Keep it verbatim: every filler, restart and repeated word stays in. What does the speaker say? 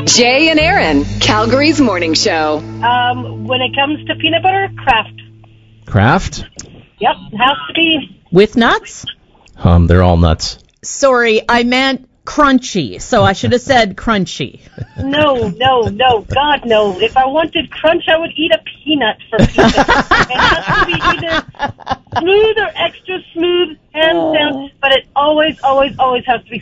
Jay and Aaron, Calgary's morning show. Um, when it comes to peanut butter, Kraft. Kraft? Yep, it has to be. With nuts? Um, they're all nuts. Sorry, I meant crunchy, so I should have said crunchy. No, no, no, God, no. If I wanted crunch, I would eat a peanut for pizza. It has to be either smooth or extra smooth, hands down, but it always, always, always has to be